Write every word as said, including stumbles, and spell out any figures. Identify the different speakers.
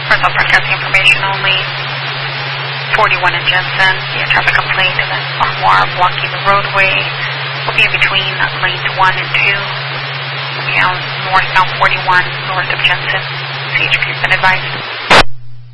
Speaker 1: First off, broadcasting information only. forty-one in Jensen, yeah, traffic complaint, and then Armoire blocking the roadway. Will be in between lanes one and two. Will be out northbound forty-one, north of Jensen. C H P has been advised.